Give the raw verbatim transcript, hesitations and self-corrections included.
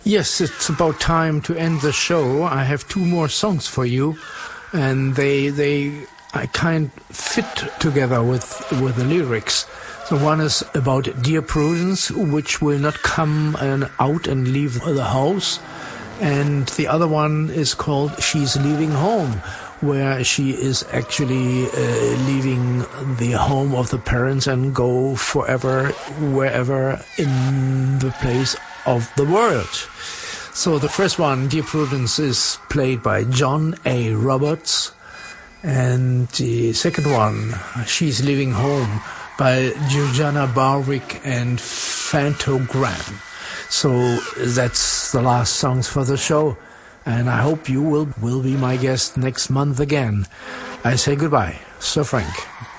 Yes, it's about time to end the show. I have two more songs for you, and they they I kind fit together with with the lyrics. So one is about Dear Prudence, which will not come and out and leave the house, and the other one is called She's Leaving Home, where she is actually uh, leaving the home of the parents and go forever wherever in the place of the world. So the first one, Dear Prudence, is played by John A. Roberts, and the second one, She's Leaving Home, by Georgiana Barwick and Phantogram. So that's the last songs for the show, and I hope you will will be my guest next month again. I say goodbye, Sir Frank.